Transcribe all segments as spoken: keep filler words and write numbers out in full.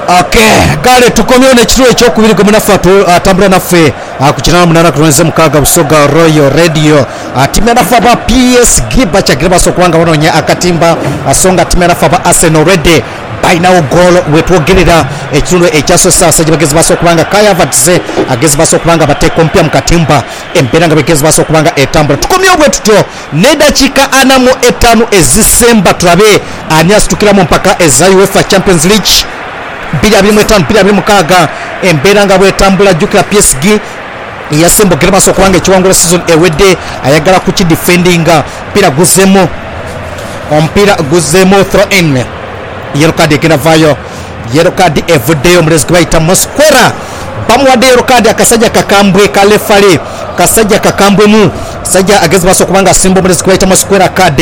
Okay, gale tukomye ne kiro ekyo kubiri gwe munafatu atambula naffe akukinana munana kulonze mukaga busoga Royal Radio atimya nafa ba P S G bachagira basokwanga banonya akatimba asonga timya nafa ba Arsenal Red by now goal wetwogerera ekirundo ekyaso sasa bagezi basokwanga Kai Havertz agezi basokwanga bateko mpya mukatimba embera nga bagezi basokwanga etambula tukomye obwetutyo ne dakika ana mu etano ezisemba turabe anyas tukiramu mpaka eza UEFA Champions League bila bimu etano bila bimu kaga embera nga bwetambula jukira P S G yasembo gerema sokwanga ekiwangula season ewedde ayagala kuki defending pira guzemo ompira guzemo throw in yellow card kina vayo yellow card everyday omrez gwaita Mosquera bamuwade yellow card akasajja kakambwe kalefale kasajja kakambwe mu sajja agezi baso kubanga simbo omrez gwaita Mosquera card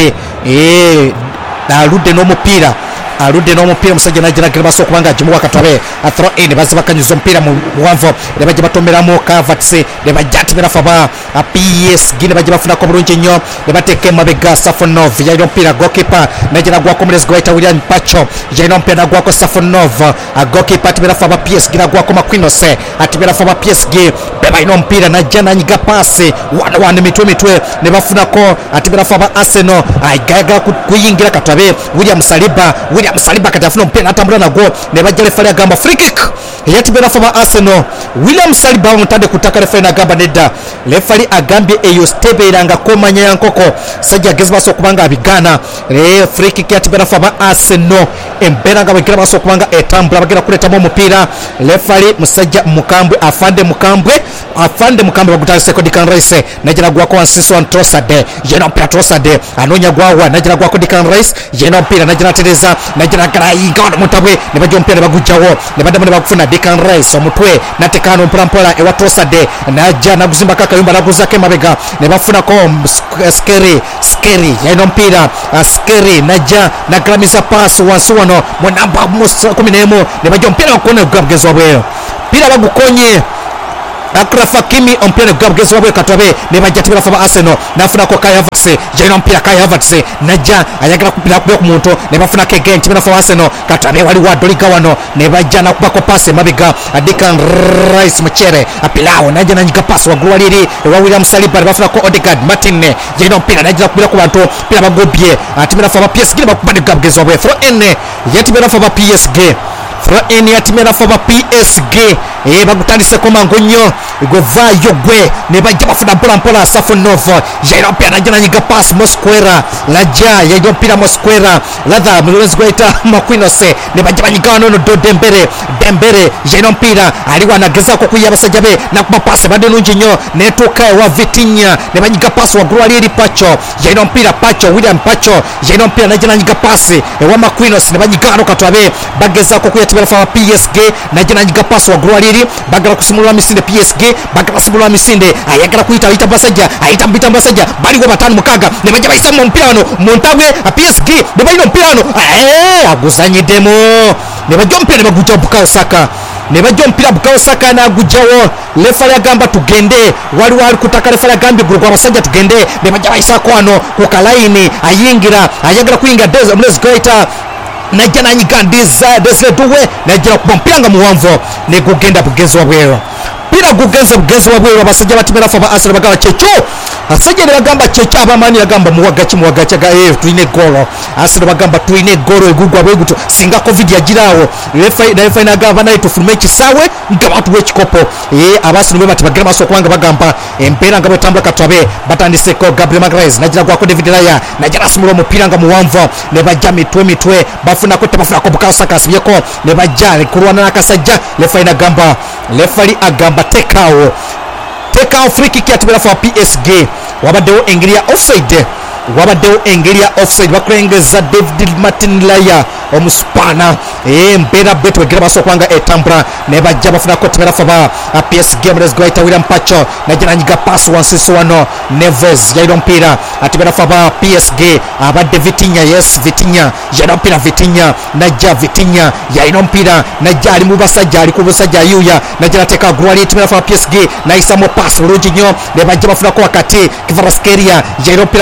eh alude no mupira alude no mupira musajja najira gireba so kubanga jimu wakatwabe throw in basi bakanyuzo mpira mu wanvo lebaje batomera mu Havertz lebajati berafaba P S G lebaje bafuna ko bulunje nyo lebateke mabega Safonov yaino mpira goalkeeper najira gwa ko mlezi gwaita William Pacho yaino mpira gwa ko Safonov a goalkeeper berafaba P S G na gwa ko Maquinose atiberafaba P S G beba ino mpira najana nyiga passe wana wana mitwe mitwe nebafuna ko atiberafaba Arsenal aigaga kuyingira katwabe William Saliba William Saliba katafuna mpira atambula na go nebajale fali agamba free kick yatibera faba Arsenal William Saliba mutade kutaka refari agamba nedda refari agambye eyo stebe iranga komanya yankoko sajja gezba so kubanga abigana re free kick yatibera faba Arsenal embera nga bagira baso kubanga etambula bagira kuleta mu mupira refari musajja mukambwe afande mukambwe afande mukambwe bagutali second can race najira gwa ko Ansiso Antrosade yeno mpira Trosade anonya gwawa najira gwa ko Dikan Rice yeno mpira najira Teresa najira karayiga mutabwe nebajja mpira bagujawo nebadamu nebakufuna Dikan Rice omutwe natekano mpira mpola ewa Trosade najja naguzimba kaka yumba naguzake mabega nebafuna ko Skeri Skeri yeno mpira Skeri najja nagramisa pass wansi wano mu namba kumi n'emu nebajja mpira okone gwabgezwa bweyo pira bagukonye Akraf Hakimi ompira gwabgezwa bwe katwabe nebajja faba Arsenal nafuna ko Kai Havertz jaino mpira Kai Havertz najja ayagala kupira kubyo ku muntu nebafuna ke game tibira faba Arsenal katwabe wali wa doliga wano nebajja na kubako pass mabiga Dikan Rice Muchere apilao najja nanyiga pass wa gwaliri wa William Saliba bafuna ko Odegaard Martin jaino mpira najja kupira ku bantu pira bagobye atibira faba P S G bakubande gwabgezwa bwe throw in yatibira faba P S G throw in yatimera faba P S G eh bagutandise koma ngonyo govayo gwe ne bajja bafuna mpola mpola Safonov jairo pia najana nyiga pass Mosquera laja yayo pira Mosquera ladha mulezi gwaita Maquinose ne bajja banyiga no do Dembele Dembele jairo pira aliwa nageza ko kuyaba sajabe na kuma pass bade nunjinyo ne toka wa Vitinha ne banyiga pass wa Grualieri Pacho jairo pira Pacho William Pacho jairo pira najana nyiga pass wa Maquinose ne banyiga no katwabe bageza ko kuyatibera fa P S G najana nyiga pass wa Grualieri bagala kusimulwa misinde P S G bagala kusimulwa misinde ayagala kuita ita basajja ayita mbita basajja bali go batanu mukaga ne bajja bayisa mu mpira no Montagwe P S G ne bayino mpira no eh aguzanye demo ne bajja mpira ne baguja Bukayo Saka ne bajja mpira Bukayo Saka na gujawo lefali agamba tugende wali wali kutaka lefali agambe gurugwa basajja tugende ne bajja bayisa kwano ku kalaini ayingira ayagala kuinga Deza Mlezi Goita najja nanyigandiza Desire Doué najja kumpiranga muwanvo ne kugenda bugezwa bwero pira gugenza bugezwa bwero abasajja batimera faba Arsenal bagaba checho asajja ne bagamba checho abamani yagamba muwagachi muwagachi ga eh tuine golo Arsenal bagamba tuine golo egugwa bweguto singa covid yagirawo refa na refa na gava na itufume kisawe ngabatu wechikopo eh abasino bema tibagira maso kwanga bagamba empera ngabo tambula katwabe batandise ko Gabriel Magalhaes najira kwa ko David Raya najira simulo mupira nga muwanvo ne bajja mitwe mitwe bafuna ko tabafuna ko Bukayo Saka asbyeko ne bajja kurwana nakasajja refa ina gamba refari agamba tekao tekao free kick yatibera fa P S G wabaddewo engeri ya offside wabaddewo engeri ya offside bakulengeza David Martin Laya omuspana eh mpera betu bagira baso kwanga etambra ne bajja bafuna ko tibera faba P S G Mlezi Gwaita William Pacho najana nyiga pass wansiso wano Neves yairo mpira atibera faba P S G abadde Vitinha yes Vitinha yairo mpira Vitinha najja Vitinha yairo mpira najja ali mu basajja ali ku basajja yuya najja teka Grualieri tibera faba P S G naisa mo pass urunji nyo ne bajja bafuna ko wakati Kvaratskhelia yairo mpira Kvaratskhelia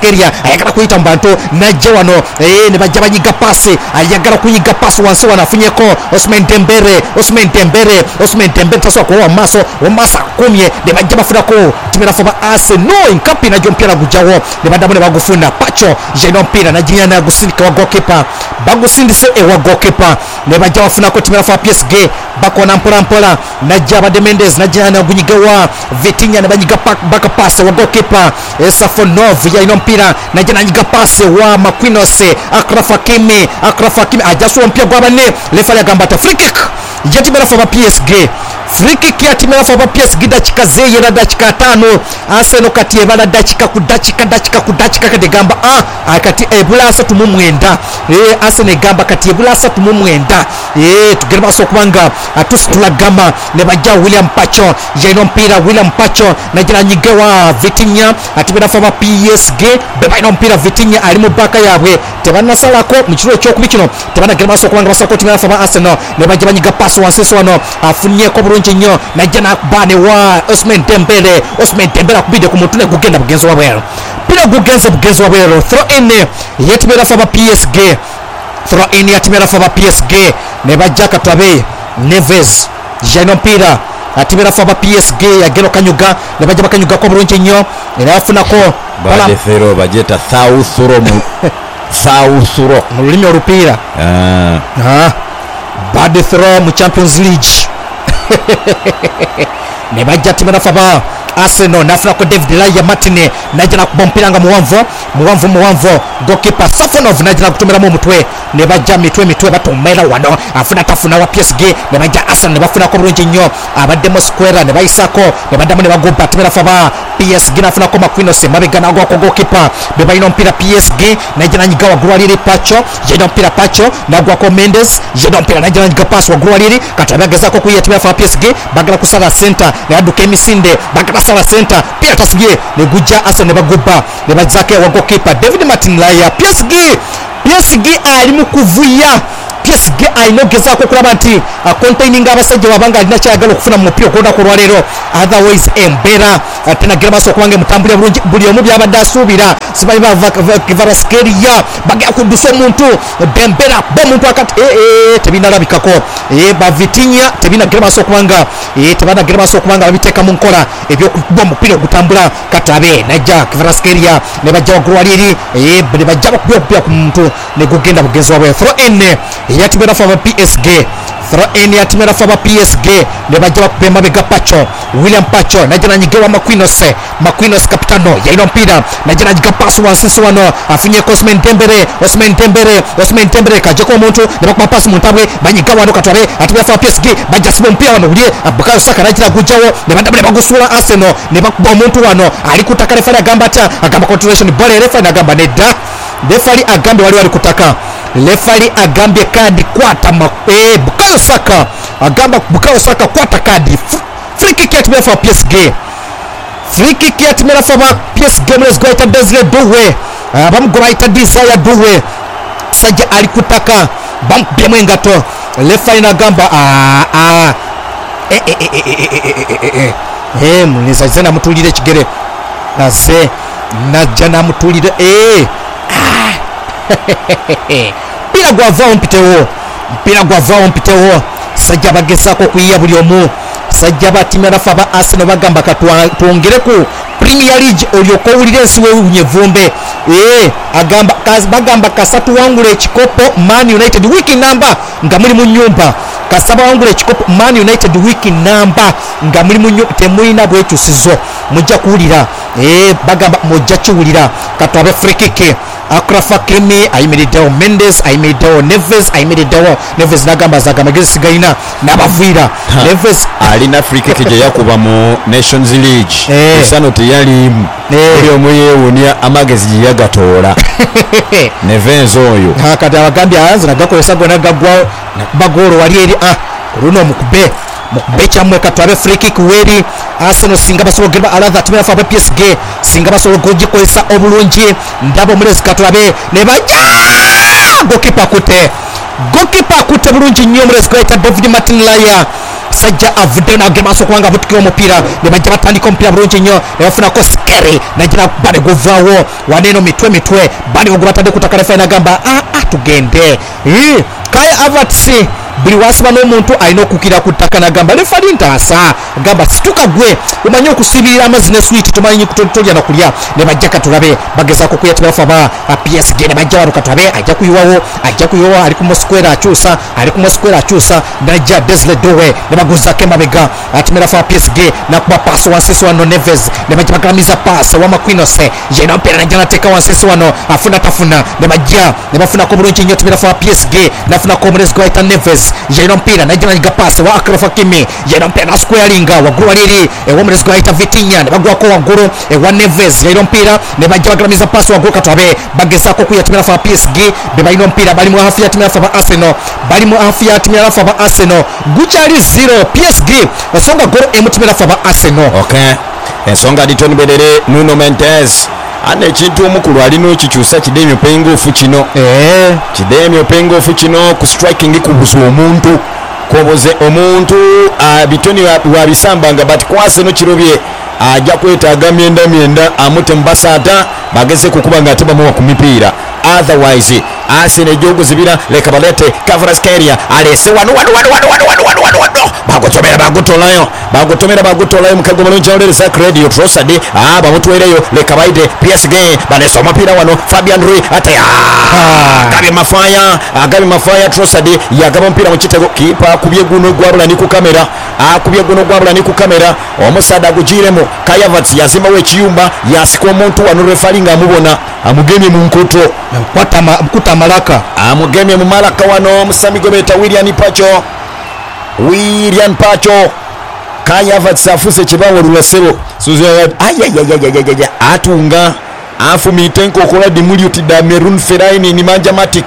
Kvaratskhelia ayagala kuyita mu bantu najja wano eh ne bajja banyiga pasi ayagala kuyiga pasi wansi wano afunyeko Ousmane Dembele Ousmane Dembele Ousmane Dembele tasobola kuwa maaso omasa kumye ne bajja bafunako timu ya Faba Arsenal inkampi najjo mpira gujawo ne baddamu ne bagufuna Pacho jeno mpira najinya na gusindika wa goalkeeper bagusindise ewa goalkeeper ne bajja bafunako timu ya Faba P S G bakona mpola mpola najja ba Mendes najja na gunyigawa Vitinha ne banyiga baka pass wa goalkeeper Safonov ya ino mpira najja nanyiga pass wa Marquinhos Achraf Hakimi Achraf Hakimi ajaso mpira gwa bane refa yagamba ta free kick ya timu ya Faba P S G free kick ya timu ya Faba P S G dakika zeye na dakika tano Arsenal kati ebala dakika ku dakika dakika ku dakika kade gamba ah kati ebula asatu mu mwenda eh Arsenal gamba kati ebula asatu mu mwenda eh tugerba so kubanga atusitula gama ne bajja William Pacho jeno mpira William Pacho na jina nyigewa Vitinha atibira Faba P S G beba ino mpira Vitinha ali mu baka yabwe tebana salako mu kiro kyo kubikino tebana gerba so kubanga basako timu ya Faba Arsenal ne bajja banyiga pass wanseso wano afunye ko bulungi nnyo na jana bane wa Ousmane Dembele Ousmane Dembele akubide ku mutune kugenda bugenzo wa bwero pira gugenze bugenzo wa bwero throw in yetibira Faba P S G throw in yetibira Faba P S G ne bajja katwabe Neves jeno mpira atibira Faba P S G yagero kanyuga ne bajja bakanyuga ko bulungi nnyo era afunako bale fero bajeta thawusuro mu thawusuro mu lulimi olupira ah ah bad throw mu Champions League ne bajja timu ya Faba Arsenal nafuna ko David Raya Martine najana kubompira nga muwanvo muwanvo muwanvo goalkeeper Safonov najana kutumira mu mutwe ne bajja mitwe mitwe batomera wano afuna tafuna wa P S G ne bajja Arsenal ne bafuna ko bulungi nnyo abadde square ne bayisako ne baddamu ne bagobba timu ya Faba P S G nafuna ko Marquinhos mabega nago ko goalkeeper be bayino mpira P S G najana nyiga wa Grualiri Pacho jeno mpira Pacho nagwa ko Mendes jeno mpira najana nyiga pass wa Grualiri katabageza ko kuya timu ya Faba P S G bagala kusala center ne aduke Misinde bagala sala center pia tasgie ne gujja Arsenal ne bagobba ne bazake wa goalkeeper David Martin Raya P S G P S G ali mu kuvuya P S G ayinogeza ko kulaba nti containing abasajja wabanga alina kyagala okufuna mu mpira okwenda ku lwalero otherwise embera tena gerba so kubange mutambulira bulungi buli omu byabadde asuubira sibayi ba Kvaratskhelia bagya kudusa omuntu Dembele bo muntu akati eh eh tebinalabikako eh ba Vitinha tebina gerba so kubanga eh tebana gerba so kubanga babiteeka mu nkola ebyo kuba mupira gutambula katabe najja Kvaratskhelia ne bajja Grualiri eh ne bajja bakubya ku muntu ne gugenda bugenzo bwe throw in yatibera Faba P S G throw in yatibera Faba P S G ne bajja bakupemba bega Pacho William Pacho najana nyigewa Marquinhos Marquinhos kapitano yaino mpira najana nyiga pass wansi wano afunye Ousmane Dembele Ousmane Dembele Ousmane Dembele kajeko omuntu ne bakupa pass muntabwe banyiga wano katwale atibera Faba P S G bajja sibo mpira wano uliye Bukayo Saka najira gujawo ne baddamu ne bagusula Arsenal ne bakuba omuntu wano ali kutaka refa agamba ata agamba continuation ball refa agamba nedda refari agambe wali wali kutaka refari agambye kadi kwata eh Bukayo Saka agamba Bukayo Saka kwata kadi free kick ya timu ya P S G free kick ya timu ya P S G mles goita Desire Doué bamugora ita Desire Doué sajja ali kutaka bampye mwengato refari nagamba ah ah eh eh eh eh eh eh mlisa zena mutulire kigere nase najana mutulire eh mpira gwavao mpitewo mpira gwavao mpitewo sajja bagezako kuyiya buli omu sajja batimu ya Faba Arsenal bagamba katwongere ku Premier League olyoko owulira ensi wewunyevumbe eh agamba bagamba kasatu wangula ekikopo Man United wiki namba nga muli mu nyumba kasaba wangula ekikopo Man United wiki namba nga muli mu nyumba temulina bwekyusizo mujja kuwulira eh bagamba mujja kiwulira katwabe free kick Achraf Hakimi ayimiriddewo Mendes ayimiriddewo Neves ayimiriddewo Neves nagamba zaga magezi sigaina nabavuira Neves alina free kick je yakuba mu Nations League isano teyali buli omu yewunya amagezi je yagatola Neves oyo hakati abagambye ayanze nagakozesa gona gagwa bagoro wali eri ah runo mukube mukube chamwe katwabe free kick weri Arsenal singa basolo gerba aladha timu ya Faba P S G singa basolo gogikozesa obulungi ndabo mulezi katwabe ne bajja goalkeeper kute goalkeeper kute bulungi nnyo mulezi kweta David Martin Raya omusajja avudde n'agenda maaso kubanga abutukira omupiira ne bajja batandika omupiira bulungi nnyo ne bafunako Skeri nagira bale guvaawo waneeno mitwe mitwe bali ogwo batadde ku ttaka lefa n'agamba aa tugende Kai Havertz buli wasiba n'omuntu alina okukira ku ttaka n'agamba lefali ntaasa agamba situka gwe omanyi okusibirira amazzi ne switi tomanyi tolya nakulya ne bajja katulabe bagezaako kuyatira bafa ba P S G ne bajja wano katulabe ajja kuyiwawo ajja kuyiwawo ali ku mosquare akyusa ali ku mosquare akyusa najja Desile Dowe ne bagozaako emabega atimira fa P S G nakuba paasi wansisi wano Neves ne bajja bagalamiza paasi wa Maquinose yena mpera najja nateeka wansisi wano afuna tafuna ne bajja ne bafunako bulungi nnyo timira fa P S G nafunako omulezi gwe ayita Neves yena mpira najja nayiga paasi wa Achraf Hakimi yena mpira na squaringa waggulu waliri ew'omulezi gwe ayita Vitinha ne bagwako waggulu ewa Neves yena mpira ne bajja bagalamiza paasi waggulu katwabe bagezaako kuyatimira fa P S G be balina mpira bali mu hafu ya timira fa ba Arsenal bali mu hafu ya timira fa ba Arsenal gukyali zero P S G ensonga golo emutimira fa ba Arsenal. Okay, ensonga ditoni bedere Nuno Mendes ane ekintu omukulu alina okikyusa kidemyo pengofu kino eh kidemyo pengofu kino ku striking kubuza omuntu koboze omuntu bitoni wabisambanga but kwase no kirobye ajja kwetaaga myenda myenda amute mbasata bageze kukuba nga tebamuwa ku mipiira otherwise Arsenal jogo zibira leka balete Kvaratskhelia alese wano wano wano wano wano wano wano wano bagotomera bagotolayo bagotomera bagotolayo mukago malonje olere sa radio Trossard ah bamutwereyo leka baide P S G balese omupira wano Fabian Ruiz ate ah gabe mafaya agabe mafaya Trossard yagaba mpira mu kitego kipa kubye guno gwabula ni ku kamera ah kubye guno gwabula ni ku kamera omusada gujiremo Kai Havertz yazima we kiyumba yasiko omuntu wano refaringa amubona amugemye mu nkoto kwata mkuta malaka amugemye mu malaka wano musamigo beta William Pacho William Pacho Kai Havertz afuse kibawo lulosebo suzo ayayayayaya atunga afumite nkokola di muliuti da Merun Fellaini ni manja matic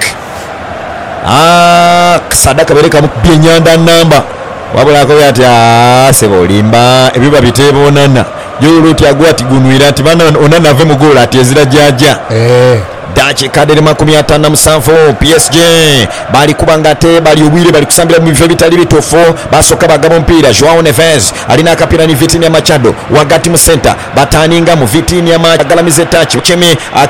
ah sadaka bereka mu byenyanda namba wabula ko yati ah sebo limba ebiba bitebonana yoluti agwati gunwira ati bana onana ave mugola ati ezira jaja eh dachi kadere makumi atano na musanvu P S G bali kubanga te bali obwire bali kusambira mu bivyo bitali bitofo basoka bagabo mpira Joao Neves alina akapira ni Vitinha Machado wagati mu center bataninga mu Vitinha Machado galamize touch cheme